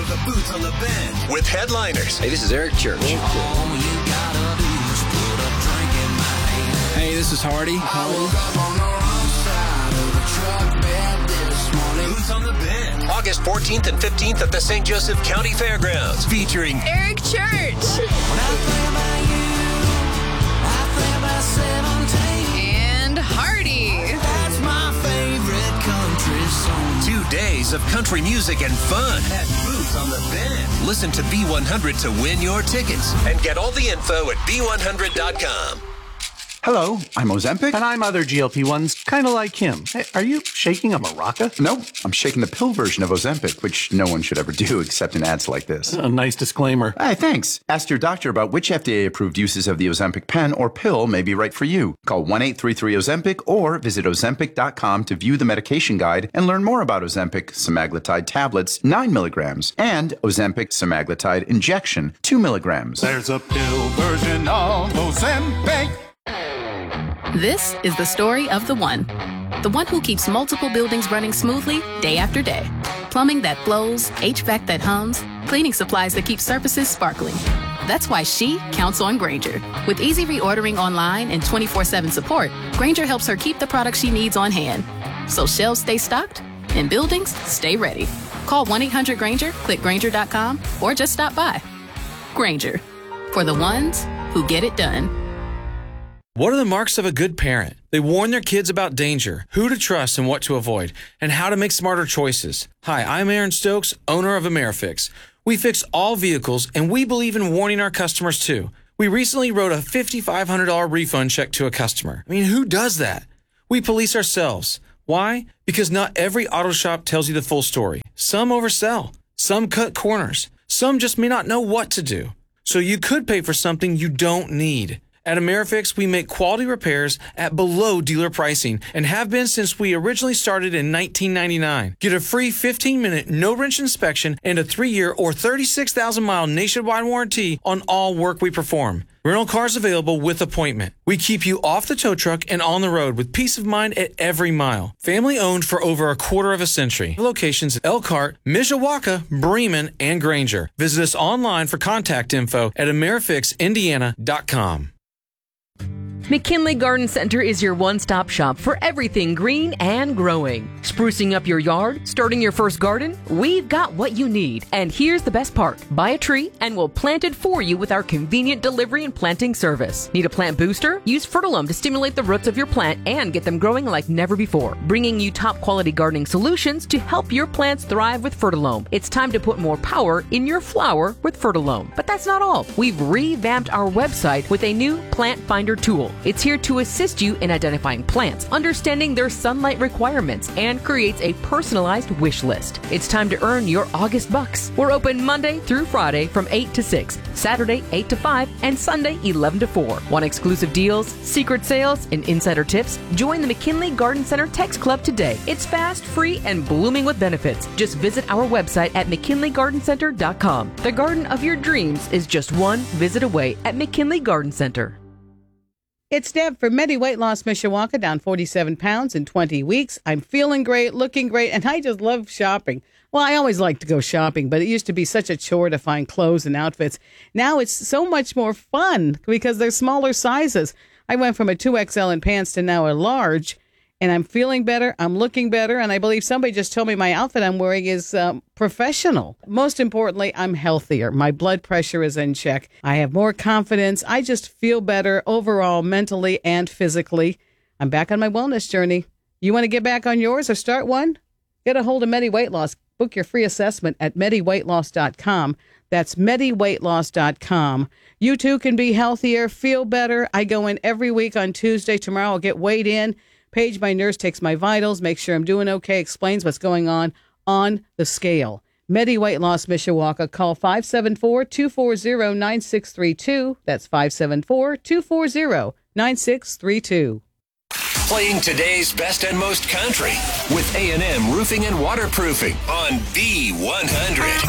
of the Boots on the Bend with headliners. Hey, this is Eric Church. Hey, this is Hardy. Boots on the Bend. August 14th and 15th at the St. Joseph County Fairgrounds, featuring Eric Church. And Hardy. That's my favorite country song. 2 days of country music and fun at Boots on the Bend. Listen to B100 to win your tickets and get all the info at B100.com. Hello, I'm Ozempic. And I'm other GLP-1s, kind of like him. Hey, are you shaking a maraca? No, I'm shaking the pill version of Ozempic, which no one should ever do except in ads like this. A nice disclaimer. Hey, thanks. Ask your doctor about which FDA-approved uses of the Ozempic pen or pill may be right for you. Call 1-833-OZEMPIC or visit Ozempic.com to view the medication guide and learn more about Ozempic semaglutide tablets, 9 milligrams, and Ozempic semaglutide injection, 2 milligrams. There's a pill version of Ozempic. This is the story of the one who keeps multiple buildings running smoothly day after day. Plumbing that flows, HVAC that hums, cleaning supplies that keep surfaces sparkling. That's why she counts on Grainger. With easy reordering online and 24/7 support, Grainger helps her keep the products she needs on hand. So shelves stay stocked and buildings stay ready. Call 1-800-GRAINGER, click Grainger.com, or just stop by. Grainger, for the ones who get it done. What are the marks of a good parent? They warn their kids about danger, who to trust and what to avoid, and how to make smarter choices. Hi, I'm Aaron Stokes, owner of AmeriFix. We fix all vehicles, and we believe in warning our customers too. We recently wrote a $5,500 refund check to a customer. I mean, who does that? We police ourselves. Why? Because not every auto shop tells you the full story. Some oversell. Some cut corners. Some just may not know what to do. So you could pay for something you don't need. At AmeriFix, we make quality repairs at below dealer pricing and have been since we originally started in 1999. Get a free 15-minute no-wrench inspection and a 3-year or 36,000-mile nationwide warranty on all work we perform. Rental cars available with appointment. We keep you off the tow truck and on the road with peace of mind at every mile. Family owned for over a quarter of a century. Locations at Elkhart, Mishawaka, Bremen, and Granger. Visit us online for contact info at AmeriFixIndiana.com. McKinley Garden Center is your one-stop shop for everything green and growing. Sprucing up your yard? Starting your first garden? We've got what you need. And here's the best part. Buy a tree and we'll plant it for you with our convenient delivery and planting service. Need a plant booster? Use Fertilome to stimulate the roots of your plant and get them growing like never before. Bringing you top-quality gardening solutions to help your plants thrive with Fertilome. It's time to put more power in your flower with Fertilome. But that's not all. We've revamped our website with a new Plant Finder tool. It's here to assist you in identifying plants, understanding their sunlight requirements, and creates a personalized wish list. It's time to earn your August bucks. We're open Monday through Friday from 8 to 6, Saturday 8 to 5, and Sunday 11 to 4. Want exclusive deals, secret sales, and insider tips? Join the McKinley Garden Center Text Club today. It's fast, free, and blooming with benefits. Just visit our website at McKinleyGardenCenter.com. The garden of your dreams is just one visit away at McKinley Garden Center. It's Deb for Medi Weight Loss Mishawaka, down 47 pounds in 20 weeks. I'm feeling great, looking great, and I just love shopping. Well, I always like to go shopping, but it used to be such a chore to find clothes and outfits. Now it's so much more fun because they're smaller sizes. I went from a 2XL in pants to now a large, and I'm feeling better, I'm looking better, and I believe somebody just told me my outfit I'm wearing is professional. Most importantly, I'm healthier. My blood pressure is in check. I have more confidence. I just feel better overall, mentally and physically. I'm back on my wellness journey. You want to get back on yours or start one? Get a hold of Medi Weight Loss. Book your free assessment at MediWeightLoss.com. That's MediWeightLoss.com. You too can be healthier, feel better. I go in every week on Tuesday. Tomorrow I'll get weighed in. Paige, my nurse, takes my vitals, makes sure I'm doing okay, explains what's going on the scale. Medi Weight Loss Mishawaka. Call 574-240-9632. That's 574-240-9632. Playing today's best and most country with A&M Roofing and Waterproofing on B100.